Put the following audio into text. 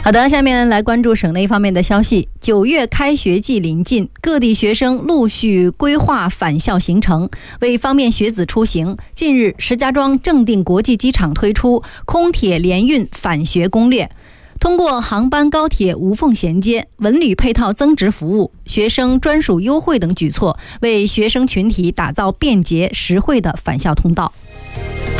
好的，下面来关注省内方面的消息。9月开学季临近，各地学生陆续规划返校行程。为方便学子出行，近日石家庄正定国际机场推出空铁联运返学攻略。通过航班高铁无缝衔接、文旅配套增值服务、学生专属优惠等举措，为学生群体打造便捷实惠的返校通道。